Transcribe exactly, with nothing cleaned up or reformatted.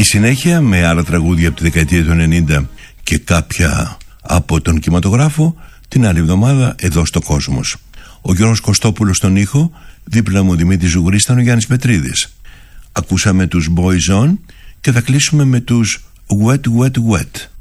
Η συνέχεια με άλλα τραγούδια από τη δεκαετία του ενενήντα και κάποια από τον κινηματογράφο την άλλη εβδομάδα εδώ στο Κόσμος. Ο Γιώργος Κωστόπουλος στον ήχο, δίπλα μου ο Δημήτρης Ζουγρής, ήταν ο Γιάννης Πετρίδης. Ακούσαμε τους Boyzone και θα κλείσουμε με τους Wet Wet Wet.